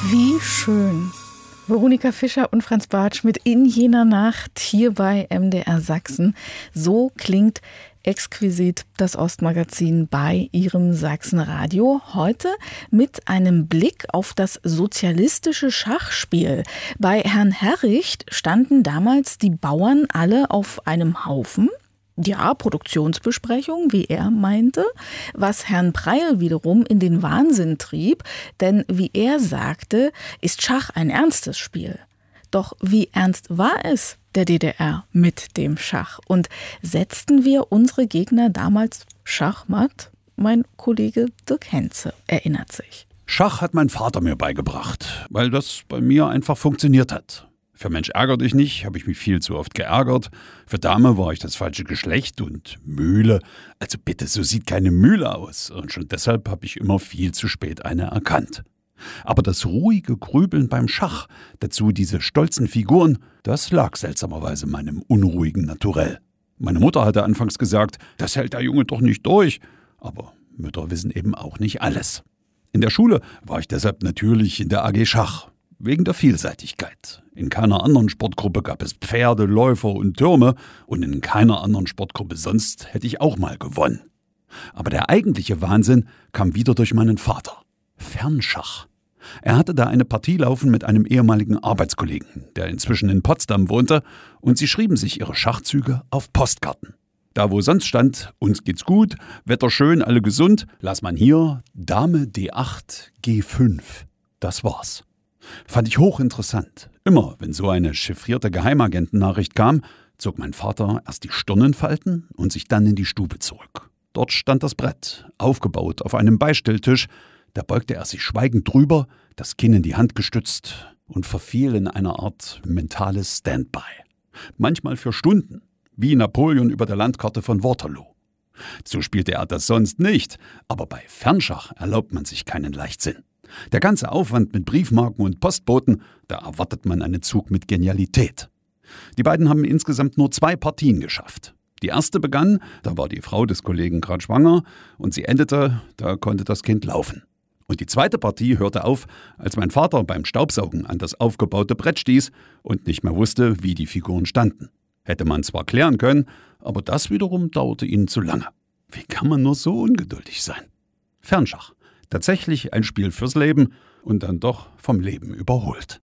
Wie schön. Veronika Fischer und Franz Bartsch mit In jener Nacht hier bei MDR Sachsen. So klingt exquisit das Ostmagazin bei Ihrem Sachsenradio. Heute mit einem Blick auf das sozialistische Schachspiel. Bei Herrn Herricht standen damals die Bauern alle auf einem Haufen. Ja, Produktionsbesprechung, wie er meinte, was Herrn Preil wiederum in den Wahnsinn trieb, denn wie er sagte, ist Schach ein ernstes Spiel. Doch wie ernst war es der DDR mit dem Schach? Und setzten wir unsere Gegner damals schachmatt? Mein Kollege Dirk Henze erinnert sich. Schach hat mein Vater mir beigebracht, weil das bei mir einfach funktioniert hat. Für Mensch ärger dich nicht, habe ich mich viel zu oft geärgert. Für Dame war ich das falsche Geschlecht und Mühle. Also bitte, so sieht keine Mühle aus. Und schon deshalb habe ich immer viel zu spät eine erkannt. Aber das ruhige Grübeln beim Schach, dazu diese stolzen Figuren, das lag seltsamerweise meinem unruhigen Naturell. Meine Mutter hatte anfangs gesagt, das hält der Junge doch nicht durch. Aber Mütter wissen eben auch nicht alles. In der Schule war ich deshalb natürlich in der AG Schach. Wegen der Vielseitigkeit. In keiner anderen Sportgruppe gab es Pferde, Läufer und Türme und in keiner anderen Sportgruppe sonst hätte ich auch mal gewonnen. Aber der eigentliche Wahnsinn kam wieder durch meinen Vater. Fernschach. Er hatte da eine Partie laufen mit einem ehemaligen Arbeitskollegen, der inzwischen in Potsdam wohnte, und sie schrieben sich ihre Schachzüge auf Postkarten. Da wo sonst stand, uns geht's gut, Wetter schön, alle gesund, las man hier Dame D8, G5. Das war's. Fand ich hochinteressant. Immer, wenn so eine chiffrierte Geheimagentennachricht kam, zog mein Vater erst die Stirn in Falten und sich dann in die Stube zurück. Dort stand das Brett, aufgebaut auf einem Beistelltisch. Da beugte er sich schweigend drüber, das Kinn in die Hand gestützt und verfiel in eine Art mentales Standby. Manchmal für Stunden, wie Napoleon über der Landkarte von Waterloo. So spielte er das sonst nicht, aber bei Fernschach erlaubt man sich keinen Leichtsinn. Der ganze Aufwand mit Briefmarken und Postboten, da erwartet man einen Zug mit Genialität. Die beiden haben insgesamt nur 2 Partien geschafft. Die erste begann, da war die Frau des Kollegen gerade schwanger, und sie endete, da konnte das Kind laufen. Und die zweite Partie hörte auf, als mein Vater beim Staubsaugen an das aufgebaute Brett stieß und nicht mehr wusste, wie die Figuren standen. Hätte man zwar klären können, aber das wiederum dauerte ihnen zu lange. Wie kann man nur so ungeduldig sein? Fernschach. Tatsächlich ein Spiel fürs Leben und dann doch vom Leben überholt.